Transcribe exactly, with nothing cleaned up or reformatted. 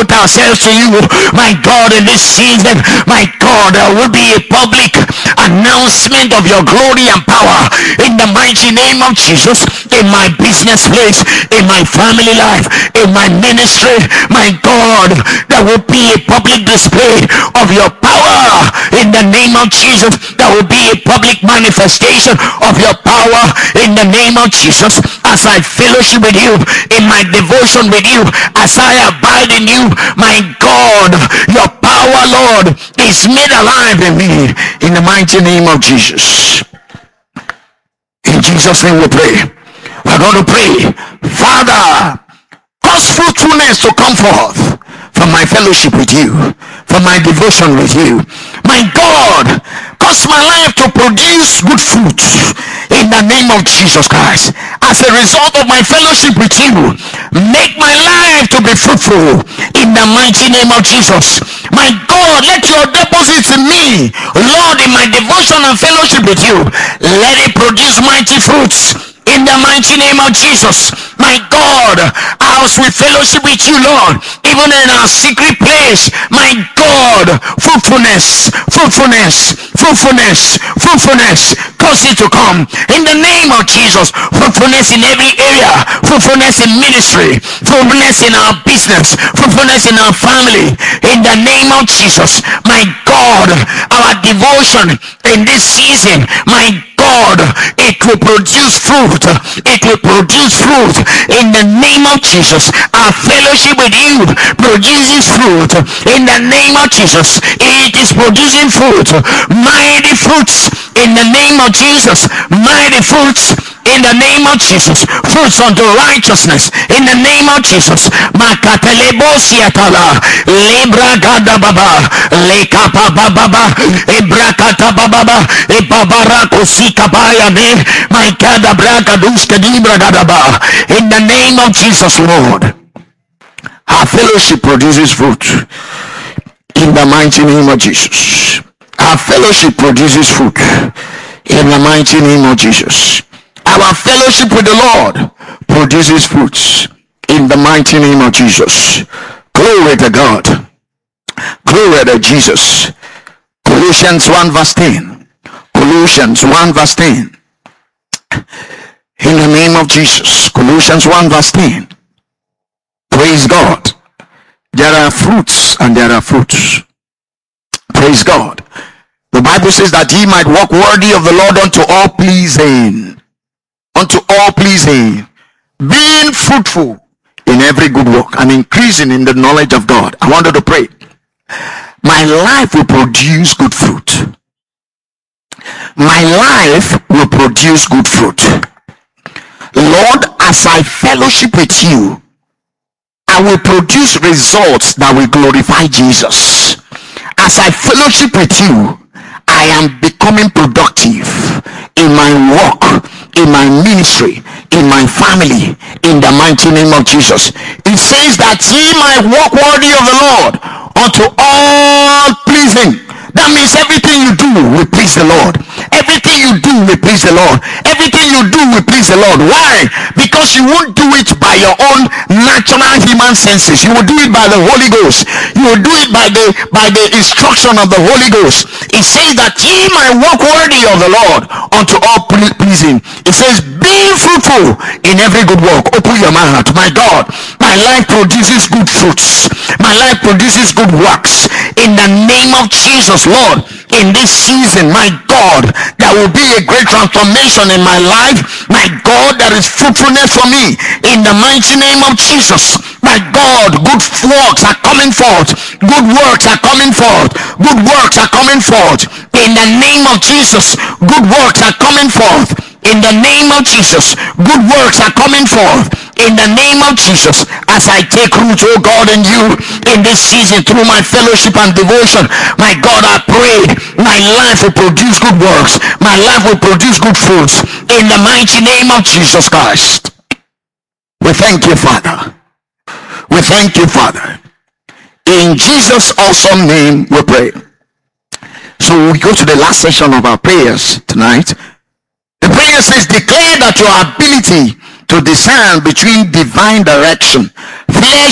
devote ourselves to you, my God, in this season. My God, there will be a public announcement of your glory and power in the mighty name of Jesus. In my business place, in my family life, in my ministry, my God, there will be a public display of your power in the name of Jesus. There will be a public manifestation of your power in the name of Jesus. As I fellowship with you, in my devotion with you, as I abide in you, my God, your power, Lord, is made alive in me in the mighty name of Jesus. In Jesus' name we pray. We're going to pray, Father, cause fruitfulness to come forth from my fellowship with you, from my devotion with you. My God, cause my life to produce good fruit in the name of Jesus Christ. As a result of my fellowship with you, make my life to be fruitful in the mighty name of Jesus. My God, let your deposits in me, Lord, in my devotion and fellowship with you, let it produce mighty fruits in the mighty name of Jesus. My God, as we fellowship with you, Lord, even in our secret place, my God, fruitfulness, fruitfulness, fruitfulness, fruitfulness, cause it to come in the name of Jesus. Fruitfulness in every area, fruitfulness in ministry, fruitfulness in our business, fruitfulness in our family, in the name of Jesus. My God, our devotion in this season, my God, it will produce fruit. It will produce fruit in the name of Jesus. Our fellowship with you produces fruit in the name of Jesus. It is producing fruit, mighty fruits in the name of Jesus. Mighty fruits in the name of Jesus. Fruits unto righteousness in the name of Jesus. Makatelebosiatala lebrakada baba lekapa baba ebrakata baba ebabarakosika baya me my kada brakaduska dibrakadaba. In the name of Jesus, Lord, our fellowship produces fruit in the mighty name of Jesus. Our fellowship produces fruit in the mighty name of Jesus. Our fellowship with the Lord produces fruits in the mighty name of Jesus. Glory to God. Glory to Jesus. Colossians one verse ten. Colossians one verse ten. In the name of Jesus. Colossians one verse ten. Praise God. There are fruits and there are fruits. Praise God. The Bible says that ye might walk worthy of the Lord unto all pleasing. Unto all pleasing, being fruitful in every good work and increasing in the knowledge of God. I wanted to pray. My life will produce good fruit. My life will produce good fruit. Lord, as I fellowship with you, I will produce results that will glorify Jesus. As I fellowship with you, I am becoming productive in my work, in my ministry, in my family, in the mighty name of Jesus. It says that ye might walk worthy of the Lord unto all pleasing. That means everything you do will please the Lord. Everything you do will please the Lord. Everything you do will please the Lord. Why? Because you won't do it by your own natural human senses. You will do it by the Holy Ghost. You will do it by the by the instruction of the Holy Ghost. It says that ye might walk worthy of the Lord unto all pleasing. It says, being fruitful in every good work. Open your mouth. My God, my life produces good fruits. My life produces good works. In the name of Jesus, Lord, in this season, my God, there will be a great transformation in my life. My God, there is fruitfulness for me. In the mighty name of Jesus, my God, good works are coming forth. Good works are coming forth. Good works are coming forth. In the name of Jesus, good works are coming forth. In the name of Jesus, good works are coming forth. In the name of Jesus, as I take root, oh God, in you in this season through my fellowship and devotion, my God, I pray my life will produce good works. My life will produce good fruits. In the mighty name of Jesus Christ, we thank you, Father. We thank you, Father. In Jesus' awesome name, we pray. So we go to the last session of our prayers tonight. The prayer says, declare that your ability to discern between divine direction, flesh